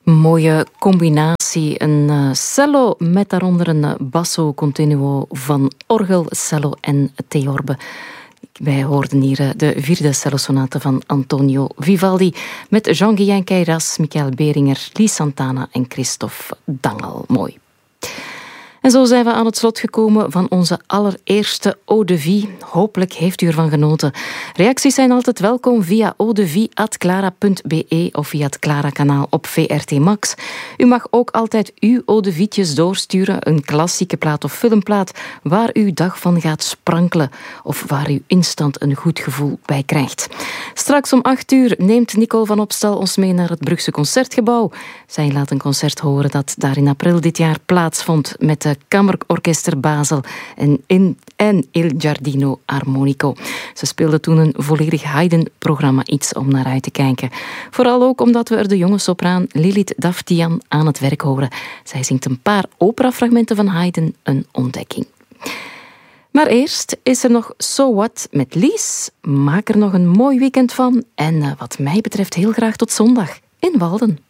Mooie combinatie. Een cello met daaronder een basso continuo van orgel, cello en theorbe. Wij hoorden hier de vierde cellosonate van Antonio Vivaldi met Jean-Guillain Queyras, Michael Beringer, Lee Santana en Christophe Dangel. Mooi. En zo zijn we aan het slot gekomen van onze allereerste Eau de Vie. Hopelijk heeft u ervan genoten. Reacties zijn altijd welkom via audevie@clara.be of via het Clara-kanaal op VRT Max. U mag ook altijd uw Eau de Vietjes doorsturen, een klassieke plaat of filmplaat waar uw dag van gaat sprankelen of waar u instant een goed gevoel bij krijgt. Straks om 8 uur neemt Nicole van Opstal ons mee naar het Brugse Concertgebouw. Zij laat een concert horen dat daar in april dit jaar plaatsvond met de Kammerorkester Basel en Il Giardino Armonico. Ze speelden toen een volledig Haydn-programma, iets om naar uit te kijken. Vooral ook omdat we er de jonge sopraan Lilith Davtian aan het werk horen. Zij zingt een paar operafragmenten van Haydn, een ontdekking. Maar eerst is er nog So What met Lies. Maak er nog een mooi weekend van en wat mij betreft heel graag tot zondag in Walden.